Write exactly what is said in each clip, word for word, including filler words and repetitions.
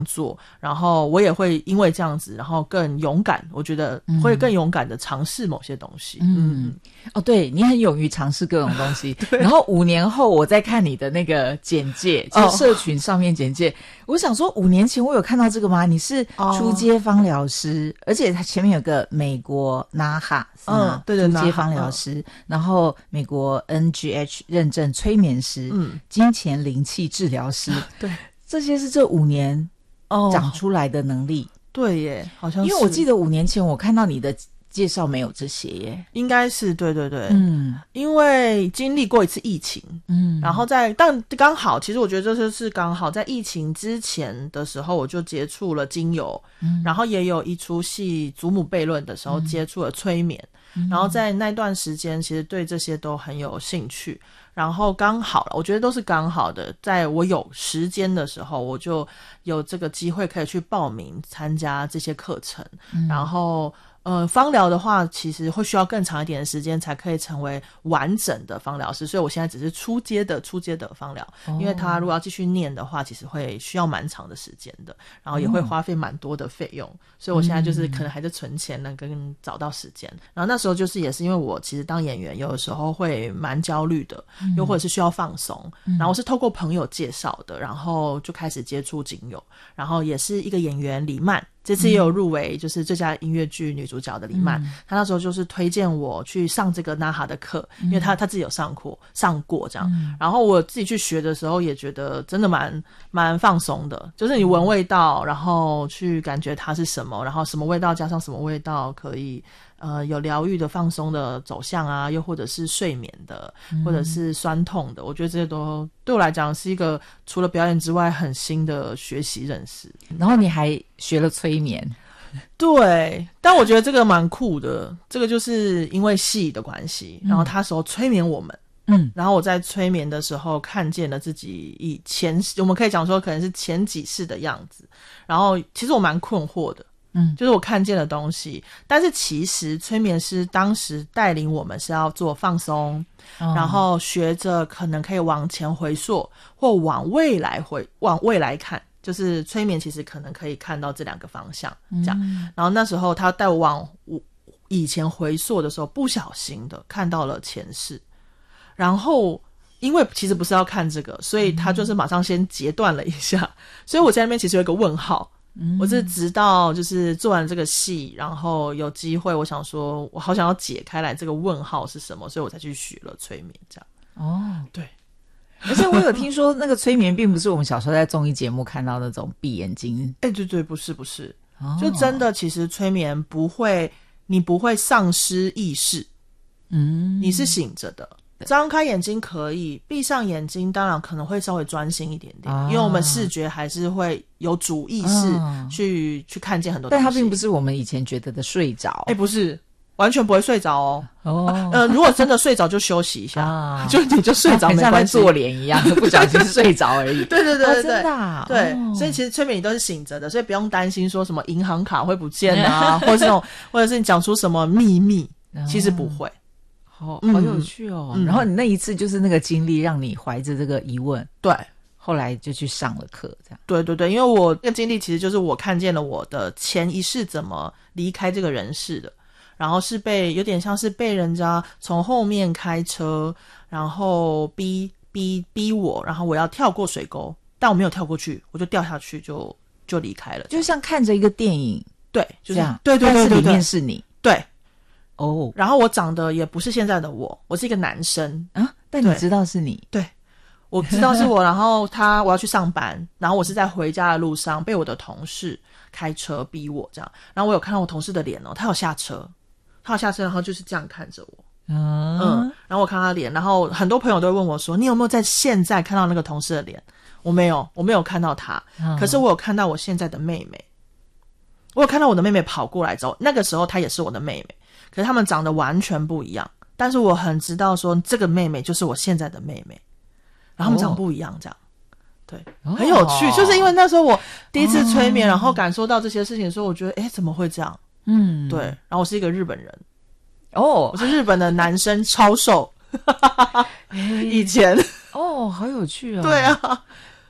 做，然后我也会因为这样子然后更勇敢，我觉得会更勇敢的尝试某些东西。 嗯，嗯哦，对，你很勇于尝试各种东西然后五年后我再看你的那个简介，就是社群上面简介、哦、我想说五年前我有看到这个吗？你是初阶芳疗师、哦、而且它前面有个美国 N A H A 嗯，对对， 初阶芳疗师、嗯、然后美国 N G H 认证催眠师，嗯，金钱灵气治疗师对， 这些是这五年长出来的能力、哦、 对耶，好像是， 因为我记得五年前我看到你的介绍没有这些耶， 应该是对对对，嗯，因为经历过一次疫情，嗯，然后在但刚好，其实我觉得这次是刚好在疫情之前的时候，我就接触了精油，嗯，然后也有一出戏《祖母悖论》的时候接触了催眠，嗯，然后在那段时间其实对这些都很有兴趣。然后刚好了，我觉得都是刚好的，在我有时间的时候，我就有这个机会可以去报名参加这些课程，嗯，然后呃，芳疗的话其实会需要更长一点的时间才可以成为完整的芳疗师，所以我现在只是初阶的初阶的芳疗，哦，因为他如果要继续念的话其实会需要蛮长的时间的，然后也会花费蛮多的费用，嗯，所以我现在就是可能还在存钱呢，跟找到时间，然后那时候就是也是因为我其实当演员有的时候会蛮焦虑的，嗯，又或者是需要放松，嗯，然后我是透过朋友介绍的，然后就开始接触精油，然后也是一个演员李曼，这次也有入围就是最佳音乐剧女主角的李曼，嗯，她那时候就是推荐我去上这个 N A H A 的课，嗯，因为她她自己有上过上过这样，嗯，然后我自己去学的时候也觉得真的蛮蛮放松的，就是你闻味道，然后去感觉它是什么，然后什么味道加上什么味道可以呃有疗愈的放松的走向啊，又或者是睡眠的，嗯，或者是酸痛的，我觉得这些都对我来讲是一个除了表演之外很新的学习认识。 然后你还学了催眠， 对，但我觉得这个蛮酷的，这个就是因为戏的关系，然后他时候催眠我们，嗯，然后我在催眠的时候看见了自己以前我们可以讲说可能是前几世的样子，然后其实我蛮困惑的，嗯，就是我看见的东西，但是其实催眠师当时带领我们是要做放松，哦，然后学着可能可以往前回溯或往未来回往未来看，就是催眠其实可能可以看到这两个方向这样，嗯，然后那时候他带我往以前回溯的时候不小心的看到了前世，然后因为其实不是要看这个，所以他就是马上先截断了一下，嗯，所以我在那边其实有一个问号，嗯，我是直到就是做完这个戏，然后有机会我想说我好想要解开来这个问号是什么，所以我才去学了催眠这样。哦，对， 而且我有听说那个催眠并不是我们小时候在综艺节目看到那种闭眼睛， 哎，对对，不是不是，哦，就真的其实催眠不会，你不会丧失意识，嗯，你是醒着的，张开眼睛可以，闭上眼睛当然可能会稍微专心一点点，啊，因为我们视觉还是会有主意识去，啊，去看见很多东西， 但它并不是我们以前觉得的睡着， 哎，不是，完全不会睡着哦。哦，呃，如果真的睡着就休息一下，啊，就你就睡着没关系， 像在做脸一样，不小心睡着而已。 对对对对对， 哦，真的啊， 对， 哦， 所以其实催眠你都是醒着的，所以不用担心说什么银行卡会不见啊，或者是那种，或者是你讲出什么秘密，哦，其实不会。 好，好有趣哦，嗯！然后你那一次就是那个经历，让你怀着这个疑问， 对， 后来就去上了课，这样。 对对对，因为我这个经历其实就是我看见了我的前一世怎么离开这个人世的，然后是被有点像是被人家从后面开车，然后逼逼逼我，然后我要跳过水沟，但我没有跳过去，我就掉下去就就离开了， 就像看着一个电影， 对， 就这样， 对对对对对， 但是里面是你， 对。 哦、oh ， 然后我长得也不是现在的我，我是一个男生啊，但你知道是你， 对，我知道是我。然后他我要去上班，然后我是在回家的路上被我的同事开车逼我这样，然后我有看到我同事的脸哦，他有下车，他有下车，然后就是这样看着我，嗯嗯，然后我看他的脸，然后很多朋友都会问我说，你有没有在现在看到那个同事的脸？我没有，我没有看到他，嗯、可是我有看到我现在的妹妹，我有看到我的妹妹跑过来之后，那个时候她也是我的妹妹。可是他们长得完全不一样，但是我很知道说这个妹妹就是我现在的妹妹，然后他们长不一样这样，对，很有趣，哦，就是因为那时候我第一次催眠，哦，然后感受到这些事情的时候，我觉得诶怎么会这样，嗯，对，然后我是一个日本人，哦，我是日本的男生，超瘦以前哦，好有趣哦， 对啊，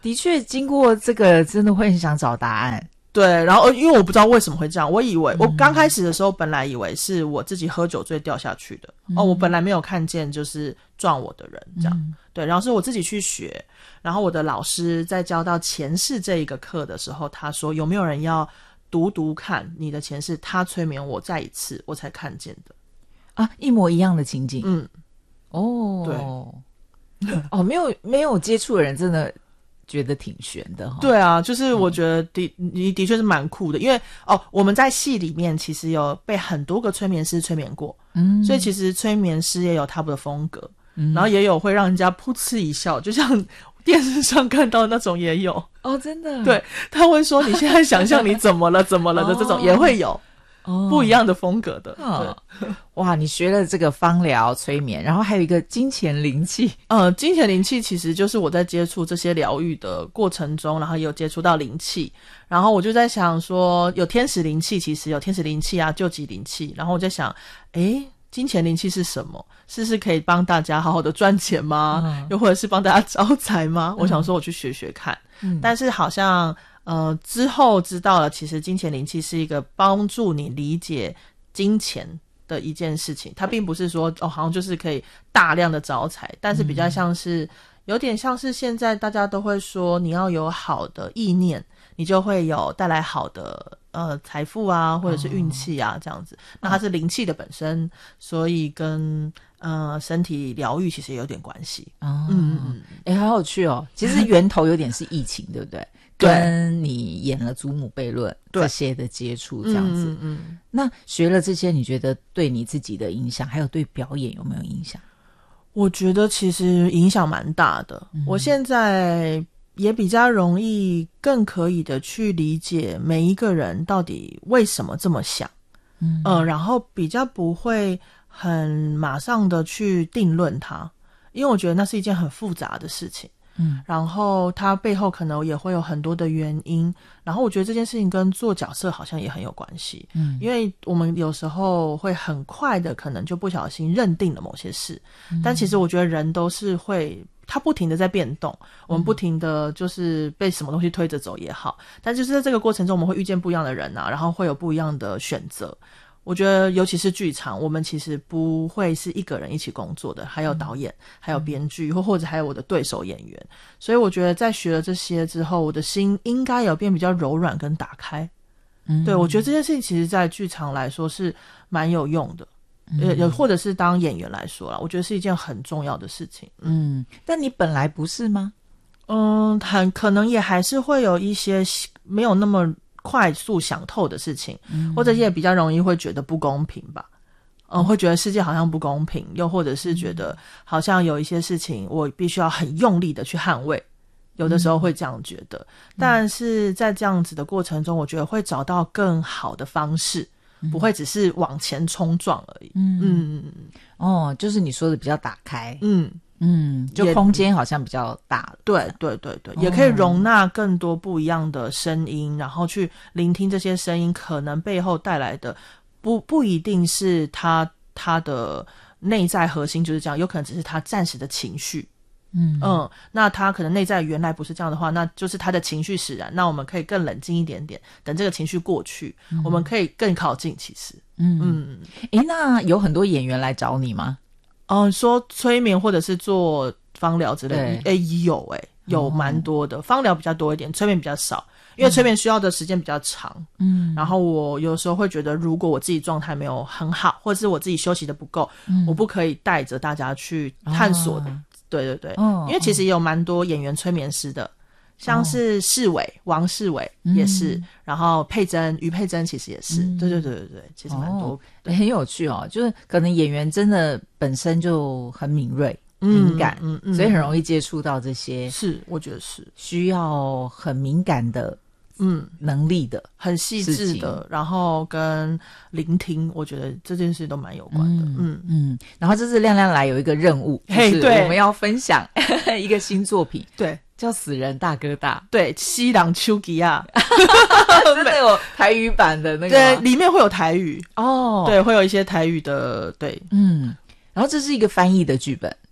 的确，经过这个，真的会很想找答案。 对，然后因为我不知道为什么会这样，我以为、嗯、我刚开始的时候本来以为是我自己喝酒醉掉下去的、嗯、哦，我本来没有看见就是撞我的人这样、嗯、对，然后是我自己去学，然后我的老师在教到前世这一个课的时候，他说有没有人要读读看你的前世，他催眠我再一次我才看见的啊，一模一样的情景。 嗯， 哦，对，哦，没有没有接触的人真的觉得挺悬的哈。 对啊，就是我觉得的、嗯、你的确是蛮酷的，因为哦，我们在戏里面其实有被很多个催眠师催眠过，嗯，所以其实催眠师也有他们的风格，嗯，然后也有会让人家噗嗤一笑，就像电视上看到那种也有哦，真的， 对，他会说你现在想象你怎么了怎么了的这种也会有。哦，不一样的风格的、哦、 对，哇，你学了这个芳疗催眠，然后还有一个金钱灵气。 呃，金钱灵气其实就是我在接触这些疗愈的过程中，然后也有接触到灵气，然后我就在想说有天使灵气，其实有天使灵气啊，救急灵气，然后我在想诶金钱灵气是什么？是是可以帮大家好好的赚钱吗、嗯、又或者是帮大家招财吗、嗯、我想说我去学学看、嗯、但是好像呃，之后知道了，其实金钱灵气是一个帮助你理解金钱的一件事情，它并不是说哦，好像就是可以大量的招财，但是比较像是、嗯、有点像是现在大家都会说，你要有好的意念，你就会有带来好的呃财富啊，或者是运气啊、哦、这样子。那它是灵气的本身，所以跟呃身体疗愈其实也有点关系。 哦，嗯嗯，哎，好有趣哦。其实源头有点是疫情，对不对？跟你演了祖母悖论这些的接触这样子，嗯嗯，那学了这些，你觉得对你自己的影响，还有对表演有没有影响？ 我觉得其实影响蛮大的、嗯、我现在也比较容易更可以的去理解每一个人到底为什么这么想，嗯呃，然后比较不会很马上的去定论它，因为我觉得那是一件很复杂的事情，嗯，然后它背后可能也会有很多的原因，然后我觉得这件事情跟做角色好像也很有关系，嗯，因为我们有时候会很快的可能就不小心认定了某些事、嗯、但其实我觉得人都是会他不停的在变动，我们不停的就是被什么东西推着走也好，但就是在这个过程中我们会遇见不一样的人啊，然后会有不一样的选择。我觉得尤其是剧场，我们其实不会是一个人一起工作的，还有导演、嗯、还有编剧，或或者还有我的对手演员，所以我觉得在学了这些之后，我的心应该有变比较柔软跟打开。嗯，对，我觉得这件事情其实在剧场来说是蛮有用的，呃、嗯，或者是当演员来说啦，我觉得是一件很重要的事情。 嗯，但你本来不是吗？ 嗯，很可能也还是会有一些没有那么快速想透的事情、嗯、或者也比较容易会觉得不公平吧，嗯，会觉得世界好像不公平，又或者是觉得好像有一些事情我必须要很用力的去捍卫，有的时候会这样觉得、嗯、但是在这样子的过程中，我觉得会找到更好的方式、嗯、不会只是往前冲撞而已。嗯嗯， 哦，就是你说的比较打开。 嗯嗯，就空间好像比较大了。 对对对对，也可以容纳更多不一样的声音、哦、然后去聆听这些声音可能背后带来的不不一定是他他的内在核心就是这样，有可能只是他暂时的情绪。嗯嗯，那他可能内在原来不是这样的话，那就是他的情绪使然，那我们可以更冷静一点点，等这个情绪过去、嗯、我们可以更靠近。其实嗯嗯，诶，那有很多演员来找你吗？ 哦、呃，说催眠或者是做芳疗之类的，诶，有诶、欸，有蛮多的、哦，芳疗比较多一点，催眠比较少，因为催眠需要的时间比较长。嗯，然后我有时候会觉得，如果我自己状态没有很好，或者是我自己休息的不够、嗯，我不可以带着大家去探索的。哦、对对对、哦，因为其实也有蛮多演员催眠师的。像是世伟、哦、王世伟也是、嗯、然后佩珍于佩珍其实也是、嗯、对对对对对，其实蛮多、哦、 很有趣哦，就是可能演员真的本身就很敏锐、嗯、敏感、嗯嗯、所以很容易接触到这些， 是我觉得是需要很敏感的嗯能力的， 很细致的，然后跟聆听，我觉得这件事都蛮有关的。嗯嗯, 嗯，然后这次亮亮来有一个任务， 嘿、就是、 我们要分享一个新作品， 对， 叫死人大哥大， 对，西郎丘吉亚真的有台语版的那个， 对，里面会有台语哦， 对，会有一些台语的，对， 嗯，然后这是一个翻译的剧本，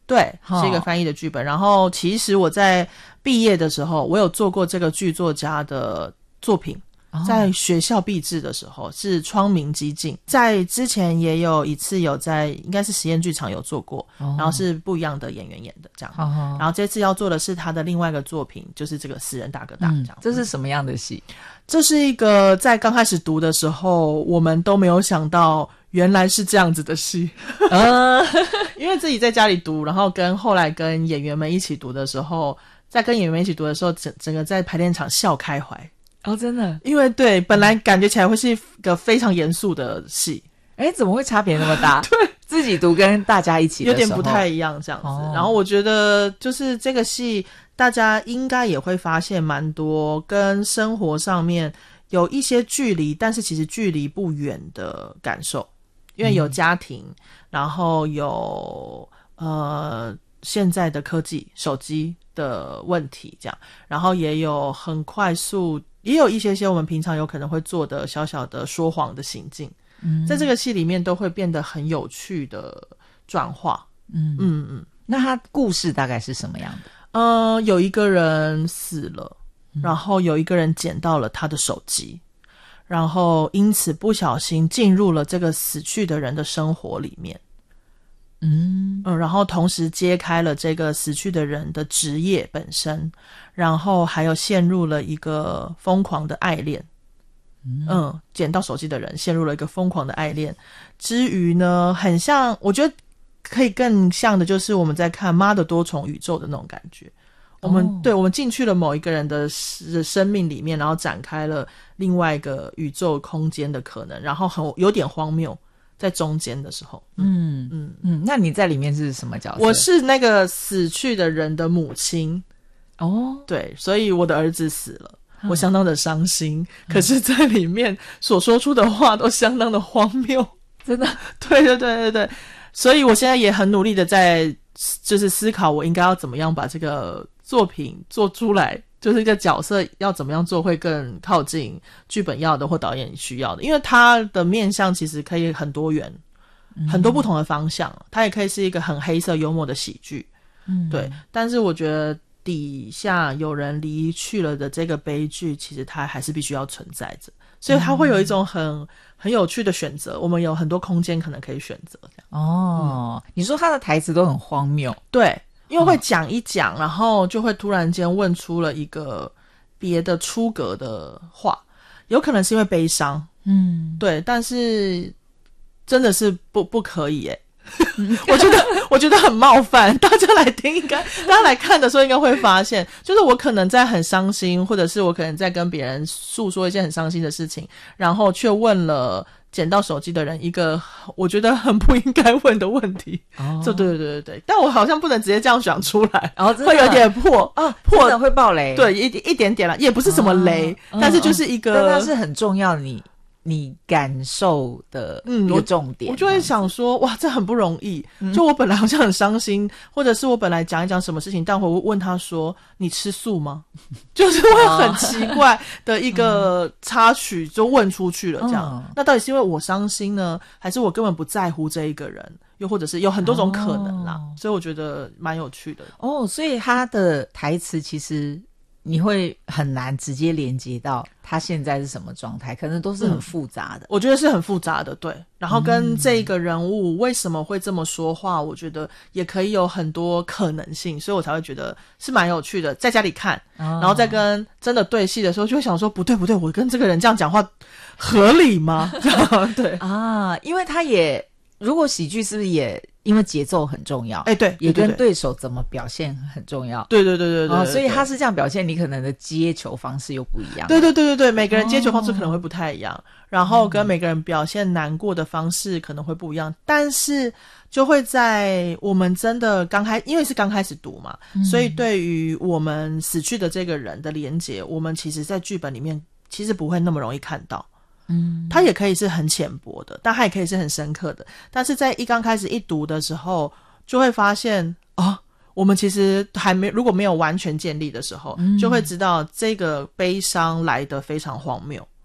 对，是一个翻译的剧本。然后其实我在毕业的时候，我有做过这个剧作家的作品，在学校毕制的时候是窗明几净，在之前也有一次有在应该是实验剧场有做过，然后是不一样的演员演的这样，然后这次要做的是他的另外一个作品，就是这个死人大哥大这样、嗯、 这是什么样的戏？ 这是一个在刚开始读的时候我们都没有想到原来是这样子的戏呃，因为自己在家里读，然后跟后来跟演员们一起读的时候，在跟演员们一起读的时候，整整个在排练场笑开怀哦，真的， 因为对，本来感觉起来会是一个非常严肃的戏， 哎，怎么会差别那么大？对，自己读跟大家一起的时候有点不太一样这样子、哦、然后我觉得就是这个戏大家应该也会发现蛮多跟生活上面有一些距离，但是其实距离不远的感受，因为有家庭、嗯、然后有呃现在的科技手机的问题这样，然后也有很快速，也有一些些我们平常有可能会做的小小的说谎的行径、嗯、在这个戏里面都会变得很有趣的转化。嗯嗯嗯。 那它故事大概是什么样的？ 呃，有一个人死了，然后有一个人捡到了他的手机，然后因此不小心进入了这个死去的人的生活里面。嗯嗯，然后同时揭开了这个死去的人的职业本身，然后还有陷入了一个疯狂的爱恋。嗯, 嗯捡到手机的人陷入了一个疯狂的爱恋之余呢，很像，我觉得可以更像的就是我们在看妈的多重宇宙的那种感觉。我们、哦、对，我们进去了某一个人的生命里面，然后展开了另外一个宇宙空间的可能，然后很有点荒谬在中间的时候。 嗯嗯嗯，那你在里面是什么角色？ 我是那个死去的人的母亲。哦，对，所以我的儿子死了，我相当的伤心、嗯、可是在里面所说出的话都相当的荒谬， 真的。 对对对对对，所以我现在也很努力的在就是思考我应该要怎么样把这个作品做出来，就是一个角色要怎么样做会更靠近剧本要的或导演需要的，因为它的面向其实可以很多元、嗯、很多不同的方向，它也可以是一个很黑色幽默的喜剧。嗯，对，但是我觉得底下有人离去了的这个悲剧其实它还是必须要存在着，所以它会有一种很很有趣的选择，我们有很多空间可能可以选择这样。 哦、嗯，你说他的台词都很荒谬。 对，因为会讲一讲、哦、然后就会突然间问出了一个别的出格的话，有可能是因为悲伤。嗯，对，但是真的是不不可以耶我觉得我觉得很冒犯，大家来听应该大家来看的时候应该会发现，就是我可能在很伤心，或者是我可能在跟别人诉说一件很伤心的事情，然后却问了捡到手机的人一个我觉得很不应该问的问题。哦，对对对对对，但我好像不能直接这样讲出来， 哦， 会有点破啊， 破的会爆雷。 对，一一点点啦，也不是什么雷、哦、但是就是一个， 但它是很重要的，你你感受的一个重点、嗯、 我, 我就会想说哇这很不容易、嗯、就我本来好像很伤心，或者是我本来讲一讲什么事情，但我问他说你吃素吗就是会很奇怪的一个插曲就问出去了这样、嗯、那到底是因为我伤心呢，还是我根本不在乎这一个人，又或者是有很多种可能啦、哦、所以我觉得蛮有趣的。 哦，所以他的台词其实你会很难直接连接到他现在是什么状态，可能都是很复杂的、嗯、 我觉得是很复杂的，对，然后跟这个人物为什么会这么说话、嗯、我觉得也可以有很多可能性，所以我才会觉得是蛮有趣的，在家里看、哦、然后再跟真的对戏的时候就会想说不对不对，我跟这个人这样讲话合理吗对啊，因为他也如果喜剧是不是也因为节奏很重要， 哎、欸，对， 也跟对手怎么表现很重要， 对对对对 对, 对, 对、哦、 所以他是这样表现，你可能的接球方式又不一样， 对对对对对，每个人接球方式可能会不太一样、哦、然后跟每个人表现难过的方式可能会不一样、嗯、但是就会在我们真的刚开因为是刚开始读嘛、嗯、所以对于我们死去的这个人的连结，我们其实在剧本里面其实不会那么容易看到，嗯，它也可以是很浅薄的，但它也可以是很深刻的，但是在一刚开始一读的时候就会发现哦，我们其实还没如果没有完全建立的时候、嗯、就会知道这个悲伤来得非常荒谬，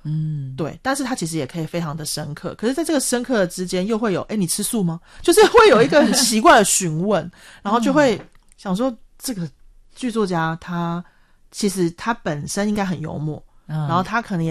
嗯，对，但是它其实也可以非常的深刻，可是在这个深刻的之间又会有哎，你吃素吗？就是会有一个很奇怪的询问然后就会想说这个剧作家他其实他本身应该很幽默、嗯、然后他可能也